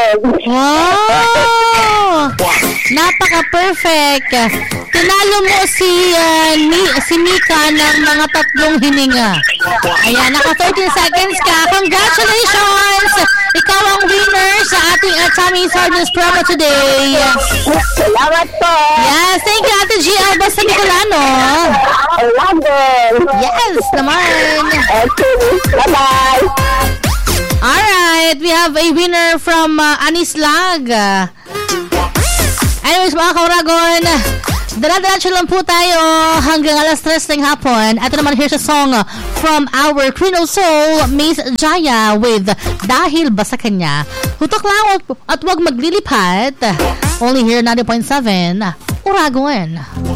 Wow! Napaka-perfect. Tinalo mo si Mika ng mga 3 hininga. Ayan, naka 13 seconds ka. Congratulations! Ikaw ang winner sa ating Tommy Sardines promo today. Salamat po. Yes, thank you, Ate G. Basta Nicolano. I love it. Yes, naman. Okay, bye-bye. Alright, we have a winner from Anislag. Anyways, mga kauragon, dala-diretso lang po tayo hanggang alas 3 ng hapon. Ito naman, here's a song from our Queen of Soul, Miss Jaya, with Dahil Ba Sa Kanya. Hutok lang at huwag maglilipat. Only here, 90.7, Uragon.